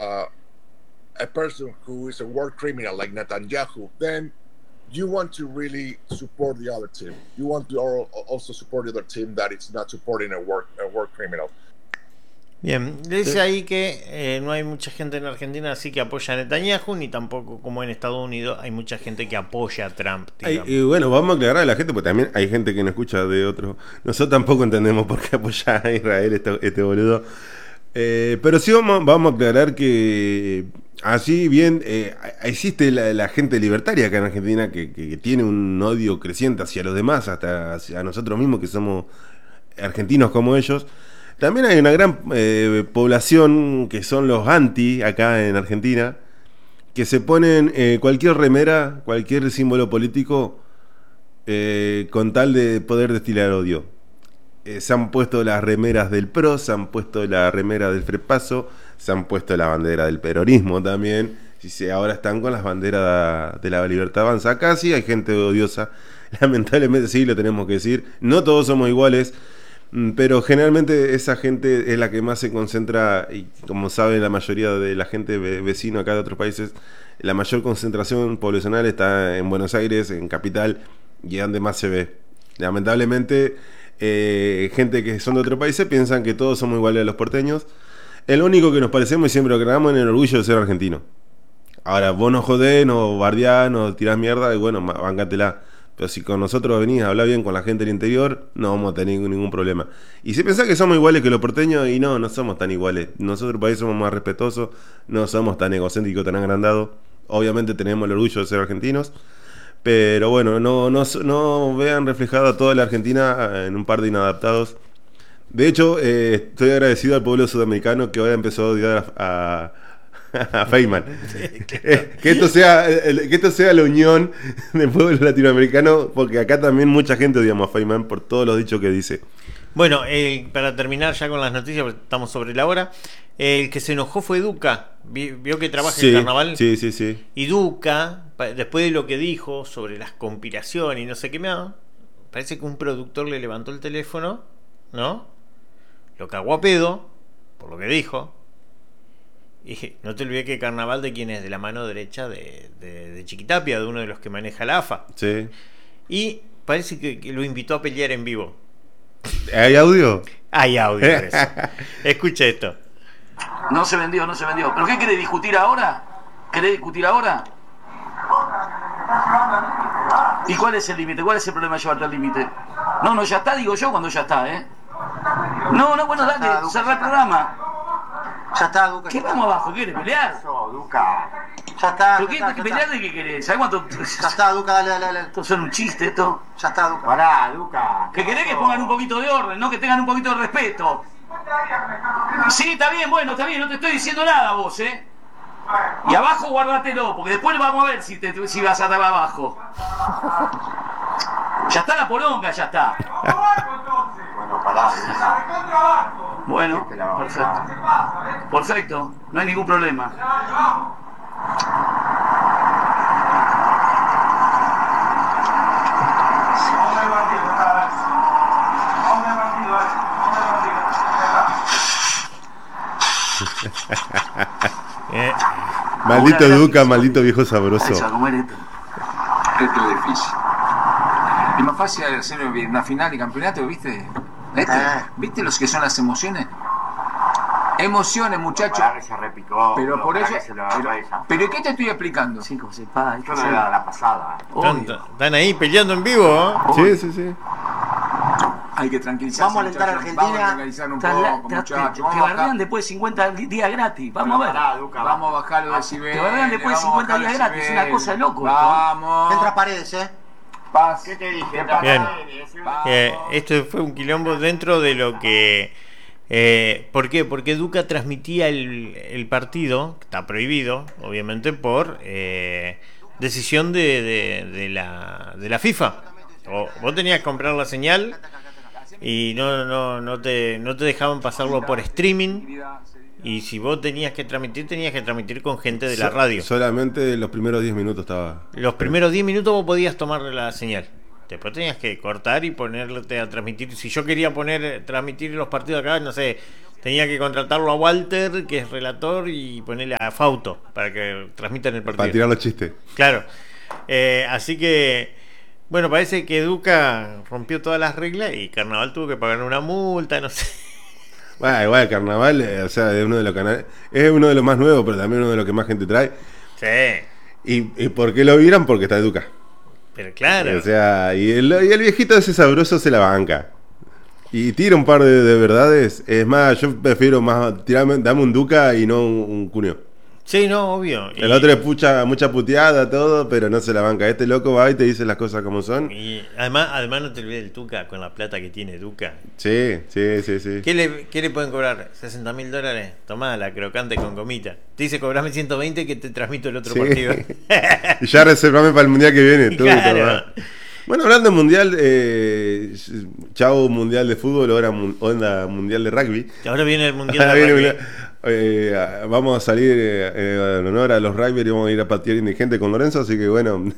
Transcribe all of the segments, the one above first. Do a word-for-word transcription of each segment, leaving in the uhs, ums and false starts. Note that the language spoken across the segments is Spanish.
uh, a person who is a war criminal like Netanyahu, then you want to really support the other team. You want to also support the other team that it's not supporting a war, a war criminal. Bien, dice ahí que eh, no hay mucha gente en Argentina así que apoya a Netanyahu, ni tampoco como en Estados Unidos hay mucha gente que apoya a Trump. Hay, y bueno, vamos a aclarar a la gente, porque también hay gente que no escucha de otro. Nosotros tampoco entendemos por qué apoya a Israel este, este boludo. Eh, pero sí vamos, vamos a aclarar que así bien eh, existe la, la gente libertaria acá en Argentina que, que, que tiene un odio creciente hacia los demás, hasta hacia nosotros mismos que somos argentinos como ellos. También hay una gran eh, población que son los anti acá en Argentina, que se ponen eh, cualquier remera, cualquier símbolo político eh, con tal de poder destilar odio. Eh, se han puesto las remeras del P R O, se han puesto la remera del Frepaso, se han puesto la bandera del peronismo también. Y se, ahora están con las banderas de la Libertad Avanza. Acá sí hay gente odiosa, lamentablemente sí lo tenemos que decir. No todos somos iguales. Pero generalmente esa gente es la que más se concentra, y como saben la mayoría de la gente vecino acá de otros países, la mayor concentración poblacional está en Buenos Aires, en Capital, y es donde más se ve. Lamentablemente, eh, gente que son de otros países piensan que todos somos iguales a los porteños. El único que nos parecemos y siempre lo creamos en el orgullo de ser argentino. Ahora, vos no jodés, no bardeás, no tirás mierda, y bueno, bancátela. Pero si con nosotros venís a hablar bien con la gente del interior, no vamos a tener ningún, ningún problema. Y si pensás que somos iguales que los porteños, y no, no somos tan iguales. Nosotros país somos más respetuosos, no somos tan egocéntricos, tan agrandados. Obviamente tenemos el orgullo de ser argentinos, pero bueno, no, no, no vean reflejada toda la Argentina en un par de inadaptados. De hecho, eh, estoy agradecido al pueblo sudamericano que ahora empezó a odiar a... a a Feynman. Sí, claro. que esto sea que esto sea la unión del pueblo latinoamericano, porque acá también mucha gente odiamos a Feynman por todos los dichos que dice. Bueno, eh, para terminar ya con las noticias, porque estamos sobre la hora, el que se enojó fue Duca. Vio que trabaja sí, en Carnaval. Sí, sí, sí. Y Duca, después de lo que dijo sobre las conspiraciones y no sé qué más, parece que un productor le levantó el teléfono, ¿no? Lo cagó a pedo por lo que dijo. Y no te olvides que Carnaval de quién es, de la mano derecha de, de, de Chiquitapia, de uno de los que maneja la A F A. Sí. Y parece que, que lo invitó a pelear en vivo. ¿Hay audio? Hay audio de eso. Escucha esto. No se vendió, no se vendió. ¿Pero qué querés discutir ahora? ¿Querés discutir ahora? ¿Y cuál es el límite? ¿Cuál es el problema de llevarte al límite? No, no, ya está, digo yo cuando ya está, ¿eh? No, no, bueno, dale, cerrá el programa. Ya está, Duca. ¿Qué vamos abajo? ¿Quieres pelear? Eso, Duca. Ya está. ¿Pero qué, ya está, pelear ya de qué querés? ¿Sabés cuánto? Ya está, Duca, dale, dale, dale. Esto son un chiste, esto. Ya está, Duca. Pará, Duca. Que querés que pongan un poquito de orden, no que tengan un poquito de respeto. Sí, está bien, bueno, está bien, no te estoy diciendo nada vos, ¿eh? Y abajo guárdatelo, porque después vamos a ver si, te, si vas a estar abajo. Ya está la poronga, ya está. Bueno, pará. Bueno, perfecto. Perfecto, no hay ningún problema. eh, maldito Duca, maldito viejo sabroso. Esto es difícil. Es más fácil hacer una final y campeonato, ¿viste? ¿Viste? Ah. ¿Viste los que son las emociones? Emociones, muchachos. Se repicó, pero por eso. Se lo Pero, pero ¿qué te estoy explicando? Chicos, se paga. Esto no era la pasada. Están, están ahí peleando en vivo, ¿eh? Sí, sí, sí. Hay que tranquilizarse. Vamos a alentar a Argentina. Vamos a tranquilizar un poco, muchachos. Te bardean después de cincuenta días gratis. Vamos a ver. Pará, Duca, vamos a bajar los decibeles. Te bardean después de cincuenta días gratis. Es una cosa de loco. Vamos. Entra Paredes, ¿eh? Paz. ¿Qué te dije? Bien. Eh, esto fue un quilombo dentro de lo que... Eh, ¿Por qué? Porque Duca transmitía el, el partido, que está prohibido, obviamente, por eh, decisión de, de, de, la, de la FIFA. O vos tenías que comprar la señal y no, no, no, te, no te dejaban pasarlo por streaming. Y si vos tenías que transmitir, tenías que transmitir con gente de la radio. Solamente los primeros diez minutos estaba. Los primeros diez minutos vos podías tomar la señal. Después tenías que cortar y ponerte a transmitir. Si yo quería poner transmitir los partidos acá, no sé, tenía que contratarlo a Walter, que es relator, y ponerle a Fauto para que transmitan el partido. Para tirar los chistes. Claro. Eh, así que, bueno, parece que Duca rompió todas las reglas y Carnaval tuvo que pagar una multa, no sé. Bueno, igual el Carnaval, eh, o sea, es uno de los canales, es uno de los más nuevos, pero también uno de los que más gente trae. Sí. ¿Y, y por qué lo vieran? Porque está Duca. Pero claro. O sea, y el, y el viejito ese sabroso se la banca. Y tira un par de, de verdades. Es más, yo prefiero más tirarme, dame un Duca y no un, un cuneo. Sí, no, obvio. El y, otro es pucha, mucha puteada, todo, pero no se la banca. Este loco va y te dice las cosas como son. Y además, además no te olvides del Tuca, con la plata que tiene Duca. Sí, sí, sí, sí. ¿Qué le, qué le pueden cobrar? ¿sesenta mil dólares? Tomá, la crocante con gomita. Te dice, cobrame ciento veinte que te transmito el otro Sí. partido. Y ya reservame para el mundial que viene. Tú, Claro. tomá. Bueno, hablando de mundial, eh, chavo mundial de fútbol, ahora mun- onda mundial de rugby. Y ahora viene el mundial Ahora de viene rugby. una- eh, vamos a salir eh, eh, en honor a los rugby y vamos a ir a patear indigente con Lorenzo, así que bueno.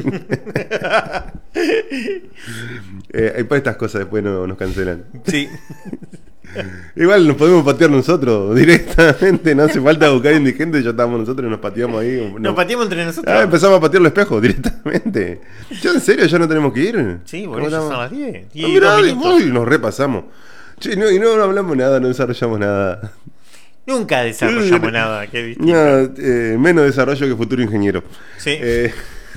eh, para estas cosas después no, nos cancelan. Sí. Igual nos podemos patear nosotros directamente, no hace falta buscar indigentes, ya estamos nosotros y nos pateamos ahí. Nos No. pateamos entre nosotros. Ah, empezamos a patear los espejos directamente. ¿Ya en serio ya no tenemos que ir? Sí, ¿Cómo bueno, ya estamos? son las diez. Ah, diez, mirá, dos minutos. uy, nos repasamos. Che, no, y no, no hablamos nada, no desarrollamos nada. Nunca desarrollamos nada, qué distinto. No, eh, menos desarrollo que futuro ingeniero. Sí. Eh,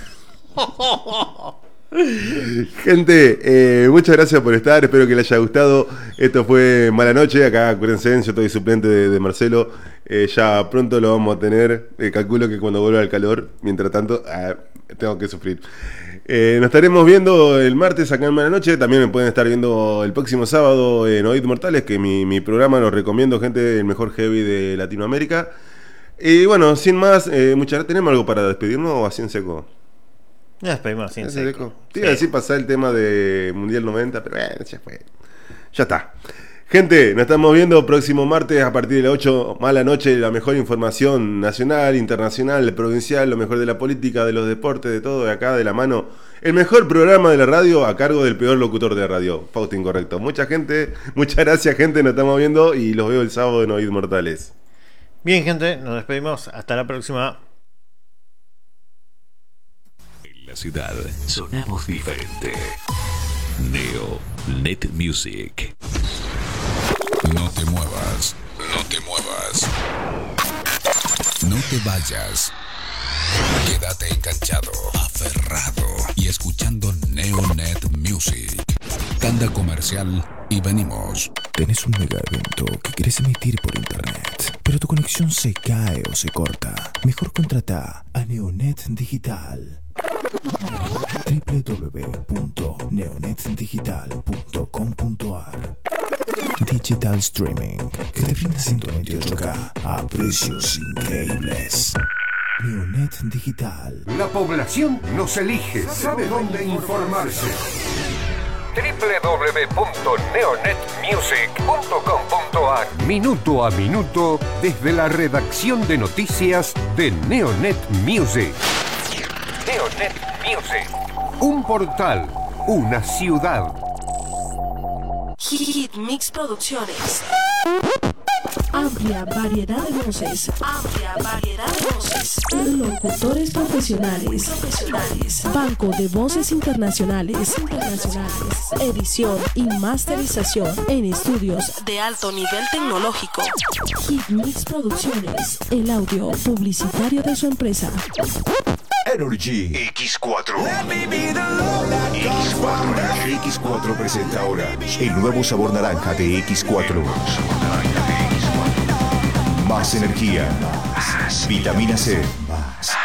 gente, eh, muchas gracias por estar. Espero que les haya gustado. Esto fue Mala Noche. Acá, acuérdense, yo estoy suplente de, de Marcelo. Eh, ya pronto lo vamos a tener. Eh, calculo que cuando vuelva el calor. Mientras tanto, ah, tengo que sufrir. Eh, nos estaremos viendo el martes acá en Mala Noche. También me pueden estar viendo el próximo sábado en Oíd Mortales, que mi, mi programa lo recomiendo, gente, el mejor heavy de Latinoamérica. Y bueno, sin más, eh, muchas gracias. ¿Tenemos algo para despedirnos o así en seco? Nos despedimos sin Ese seco. seco. Te iba a Sí. decir pasar el tema de Mundial noventa, pero bueno, ya fue. Ya está. Gente, nos estamos viendo próximo martes a partir de las ocho. Mala Noche, la mejor información nacional, internacional, provincial, lo mejor de la política, de los deportes, de todo, de acá, de la mano. El mejor programa de la radio a cargo del peor locutor de radio. Fausto Incorrecto. Mucha gente, muchas gracias, gente. Nos estamos viendo y los veo el sábado en Oíd Mortales. Bien, gente, nos despedimos. Hasta la próxima. En la ciudad sonamos diferente. Neo Net Music. No te muevas, no te muevas. No te vayas. Quédate enganchado, aferrado y escuchando Neonet Music. Tanda comercial y venimos. Tenés un mega evento que querés emitir por internet, pero tu conexión se cae o se corta. Mejor contrata a Neonet Digital. doble u doble u doble u punto neonet digital punto com punto a r Digital Streaming que te brinda ciento veintiocho K a precios increíbles. Neonet Digital. La población nos elige, sabe dónde informarse. doble u doble u doble u punto neonet music punto com punto a r Minuto a minuto desde la redacción de noticias de Neonet Music. Neonet Music. Un portal, una ciudad. Hit Mix Producciones. Amplia variedad de voces. Amplia variedad de voces. Locutores profesionales. Profesionales. Banco de voces internacionales. Internacionales. Edición y masterización en estudios de alto nivel tecnológico. Hit Mix Producciones. El audio publicitario de su empresa. Energy X cuatro. X cuatro. X cuatro presenta ahora el nuevo sabor naranja de X cuatro. Más energía, más vitamina C, más.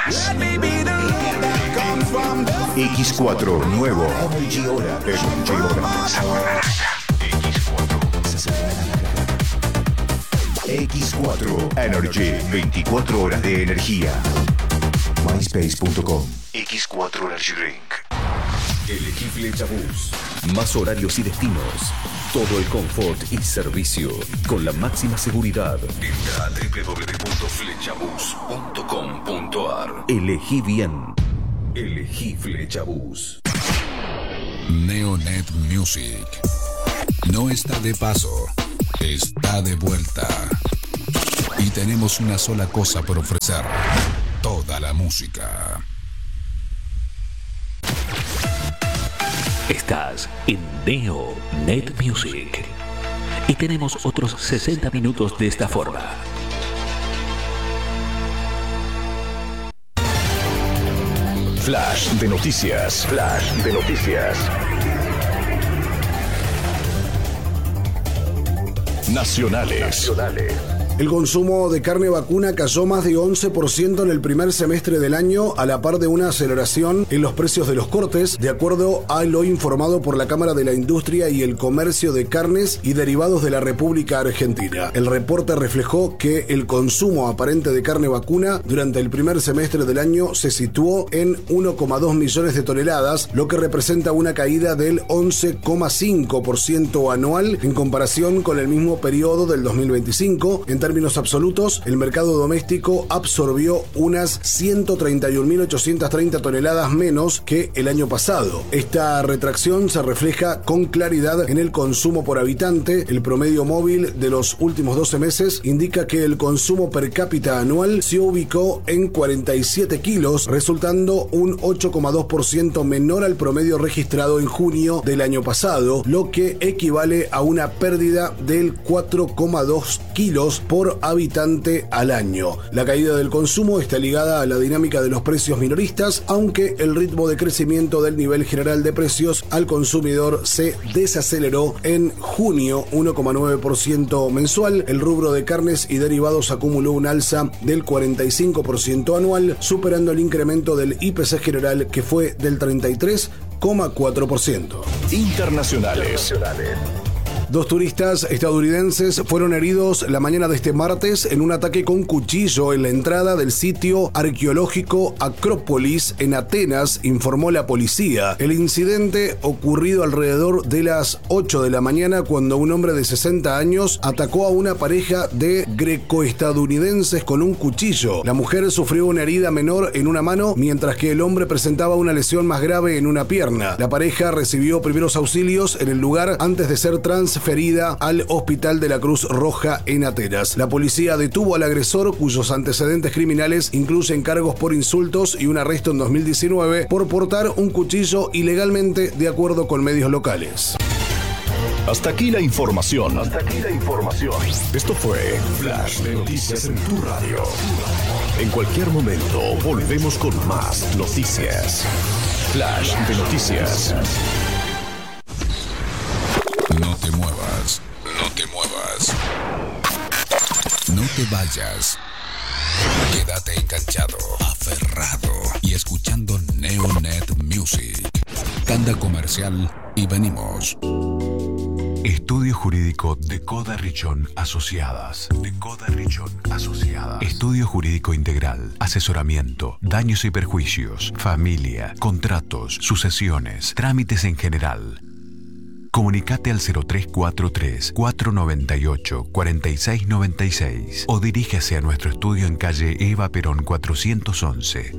X cuatro, nuevo. Energy Hora. Energy Hora. Sabor naranja. X cuatro. Energy, veinticuatro horas de energía. MySpace punto com. X cuatro Energy Drink. Elegí Flechabús. Más horarios y destinos. Todo el confort y servicio con la máxima seguridad. Entra a doble u doble u doble u punto flechabús punto com punto a r. Elegí bien. Elegí Flechabús. Neonet Music no está de paso, está de vuelta. Y tenemos una sola cosa por ofrecer: toda la música. Estás en Neonet Music y tenemos otros sesenta minutos de esta forma. Flash de noticias. Flash de noticias. Nacionales. Nacionales. El consumo de carne vacuna cayó más de once por ciento en el primer semestre del año, a la par de una aceleración en los precios de los cortes, de acuerdo a lo informado por la Cámara de la Industria y el Comercio de Carnes y Derivados de la República Argentina. El reporte reflejó que el consumo aparente de carne vacuna durante el primer semestre del año se situó en uno coma dos millones de toneladas, lo que representa una caída del once coma cinco por ciento anual en comparación con el mismo periodo del dos mil veinticinco. En En términos absolutos, el mercado doméstico absorbió unas ciento treinta y un mil ochocientas treinta toneladas menos que el año pasado. Esta retracción se refleja con claridad en el consumo por habitante. El promedio móvil de los últimos doce meses indica que el consumo per cápita anual se ubicó en cuarenta y siete kilos, resultando un ocho coma dos por ciento menor al promedio registrado en junio del año pasado, lo que equivale a una pérdida del cuatro coma dos kilos por habitante al año. La caída del consumo está ligada a la dinámica de los precios minoristas, aunque el ritmo de crecimiento del nivel general de precios al consumidor se desaceleró en junio, uno coma nueve por ciento mensual. El rubro de carnes y derivados acumuló un alza del cuarenta y cinco por ciento anual, superando el incremento del I P C general, que fue del treinta y tres coma cuatro por ciento. Internacionales. Dos turistas estadounidenses fueron heridos la mañana de este martes en un ataque con cuchillo en la entrada del sitio arqueológico Acrópolis en Atenas, informó la policía. El incidente ocurrido alrededor de las ocho de la mañana, cuando un hombre de sesenta años atacó a una pareja de grecoestadounidenses con un cuchillo. La mujer sufrió una herida menor en una mano, mientras que el hombre presentaba una lesión más grave en una pierna. La pareja recibió primeros auxilios en el lugar antes de ser transferida al Hospital de la Cruz Roja en Atenas. La policía detuvo al agresor, cuyos antecedentes criminales incluyen cargos por insultos y un arresto en dos mil diecinueve por portar un cuchillo ilegalmente, de acuerdo con medios locales. Hasta aquí la información. Hasta aquí la información. Esto fue Flash de Noticias en tu radio. En cualquier momento volvemos con más noticias. Flash de Noticias. No te muevas, no te muevas. No te vayas. Quédate enganchado, aferrado y escuchando Neonet Music. Tanda comercial y venimos. Estudio Jurídico de Coda Richón Asociadas. De Coda Richón Asociadas. Estudio Jurídico Integral. Asesoramiento, daños y perjuicios, familia, contratos, sucesiones, trámites en general. Comunicate al cero tres cuatro tres, cuatro nueve ocho, cuatro seis nueve seis o dirígese a nuestro estudio en calle Eva Perón cuatrocientos once.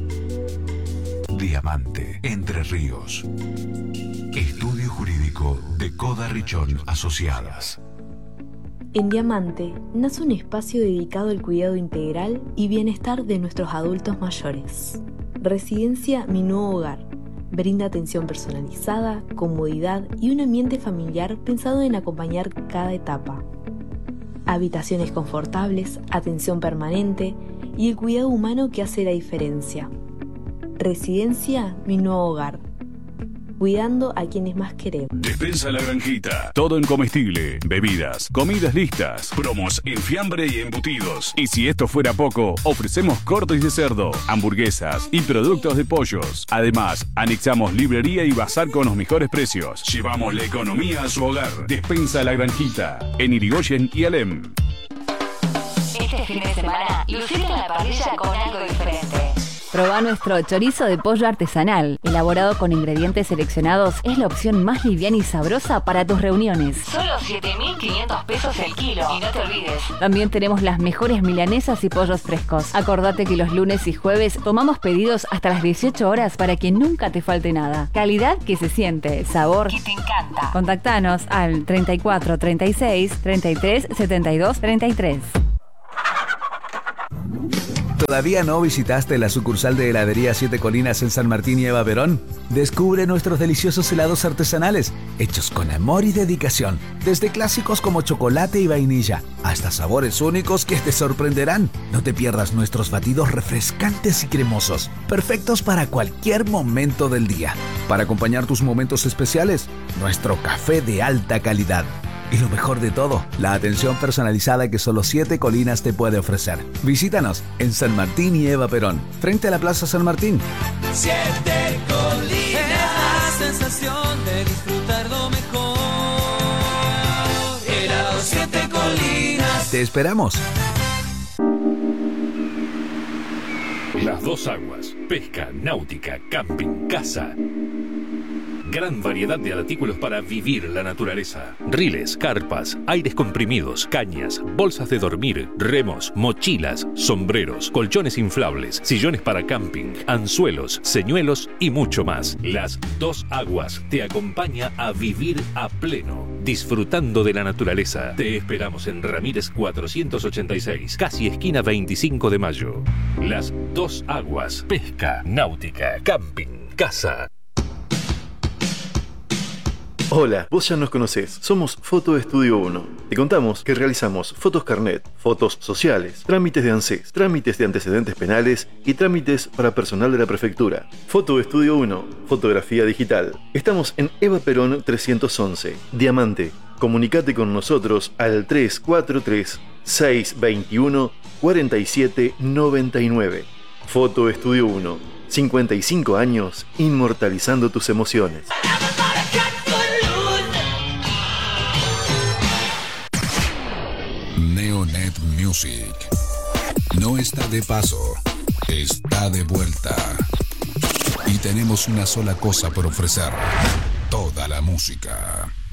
Diamante, Entre Ríos. Estudio Jurídico de Coda Richón Asociadas. En Diamante nace un espacio dedicado al cuidado integral y bienestar de nuestros adultos mayores. Residencia Mi Nuevo Hogar. Brinda atención personalizada, comodidad y un ambiente familiar pensado en acompañar cada etapa. Habitaciones confortables, atención permanente y el cuidado humano que hace la diferencia. Residencia Mi Nuevo Hogar. Cuidando a quienes más queremos. Despensa La Granjita. Todo en comestible, bebidas, comidas listas, promos en fiambre y embutidos. Y si esto fuera poco, ofrecemos cortes de cerdo, hamburguesas y productos de pollos. Además, anexamos librería y bazar con los mejores precios. Llevamos la economía a su hogar. Despensa La Granjita. En Irigoyen y Alem. Este fin de semana, lucite en la parrilla con algo diferente. Probá nuestro chorizo de pollo artesanal. Elaborado con ingredientes seleccionados, es la opción más liviana y sabrosa para tus reuniones. Solo siete mil quinientos pesos el kilo. Y no te olvides. También tenemos las mejores milanesas y pollos frescos. Acordate que los lunes y jueves tomamos pedidos hasta las dieciocho horas para que nunca te falte nada. Calidad que se siente, sabor que te encanta. Contactanos al treinta y cuatro, treinta y seis, treinta y tres, setenta y dos, treinta y tres. ¿Todavía no visitaste la sucursal de Heladería Siete Colinas en San Martín y Eva Perón? Descubre nuestros deliciosos helados artesanales, hechos con amor y dedicación, desde clásicos como chocolate y vainilla, hasta sabores únicos que te sorprenderán. No te pierdas nuestros batidos refrescantes y cremosos, perfectos para cualquier momento del día. Para acompañar tus momentos especiales, nuestro café de alta calidad. Y lo mejor de todo, la atención personalizada que solo Siete Colinas te puede ofrecer. Visítanos en San Martín y Eva Perón, frente a la Plaza San Martín. Siete Colinas, la sensación de disfrutar lo mejor. Helado Siete Colinas. Te esperamos. Las Dos Aguas, pesca, náutica, camping, casa. Gran variedad de artículos para vivir la naturaleza. Riles, carpas, aires comprimidos, cañas, bolsas de dormir, remos, mochilas, sombreros, colchones inflables, sillones para camping, anzuelos, señuelos y mucho más. Las Dos Aguas te acompaña a vivir a pleno, disfrutando de la naturaleza. Te esperamos en Ramírez cuatrocientos ochenta y seis, casi esquina veinticinco de mayo. Las Dos Aguas, pesca, náutica, camping, casa. Hola, vos ya nos conocés. Somos Foto Estudio uno. Te contamos que realizamos fotos carnet, fotos sociales, trámites de ANSES, trámites de antecedentes penales y trámites para personal de la prefectura. Foto Estudio uno, fotografía digital. Estamos en Eva Perón trescientos once, Diamante. Comunicate con nosotros al tres cuatro tres, seis dos uno, cuatro siete nueve nueve. Foto Estudio uno, cincuenta y cinco años inmortalizando tus emociones. Neonet Music no está de paso, está de vuelta. Y tenemos una sola cosa por ofrecer: toda la música.